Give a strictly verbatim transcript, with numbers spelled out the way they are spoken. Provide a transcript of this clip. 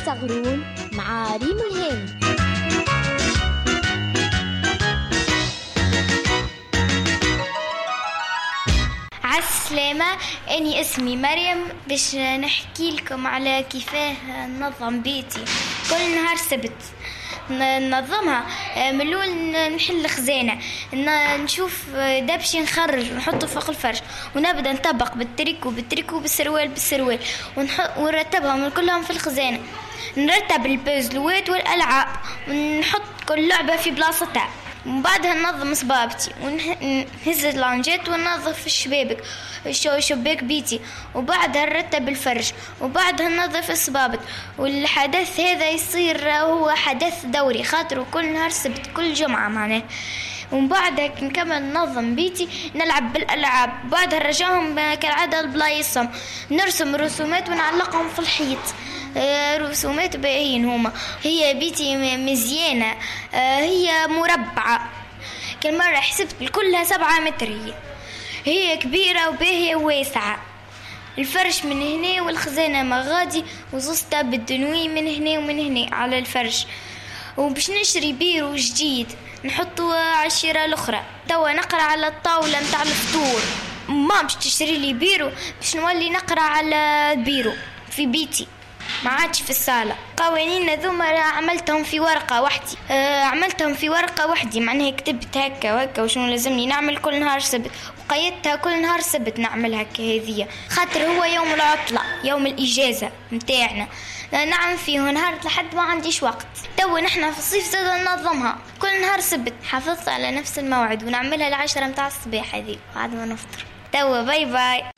صغرون مع ريم الهاني. عالسلامة، أني اسمي مريم، باش نحكي لكم على كيفاه ننظم بيتي كل نهار سبت. ننظمها من الأول، نحل خزانة، نشوف دبش نخرج ونحطه فوق الفرش، ونبدأ نطبق بالتريكو بالتريكو بالسروال بالسروال، ونرتبهم كلهم في الخزانة. نرتب البازلوات والألعاب، ونحط كل لعبة في بلاصتها. ومن بعدها ننظم صبابتي، ونهز اللانجات وننظف الشبابك شباك بيتي، وبعدها نرتب الفرش، وبعدها ننظف الصبابط. والحدث هذا يصير هو حدث دوري، خاطر كل نهار سبت كل جمعة معناه. ومن بعدها نكمل ننظم بيتي، نلعب بالألعاب، بعدها نرجعهم كالعادة لبلايصهم، نرسم رسومات ونعلقهم في الحيط. رسومات باهين هما. هي بيتي مزيانة، هي مربعة، كل مرة حسبت كلها سبعة متر. هي هي كبيرة وباهية وواسعة. الفرش من هنا والخزانة مغادي، وزوستا بالدنوي من هنا ومن هنا على الفرش. وباش نشري بيرو جديد نحطه عالشيرة الأخرى. توا نقرأ على الطاولة متاع الفطور. ما باش تشتري لي بيرو باش نولي نقرأ على بيرو في بيتي، ما عادش في الصالة. قوانين ذوما عملتهم في ورقة وحدي، أه عملتهم في ورقة وحدي، معناها كتبت هكا وهكا وشنو لازمني نعمل كل نهار سبت، وقيدتها كل نهار سبت نعمل هكا هذية، خاطر هو يوم العطلة، يوم الإجازة متاعنا، نعم فيه نهار لحد ما عنديش وقت. تو نحنا في الصيف زاد ننظمها كل نهار سبت. حافظت على نفس الموعد ونعملها العشرة متاع الصباح هذه بعد ما نفطر. تو باي باي.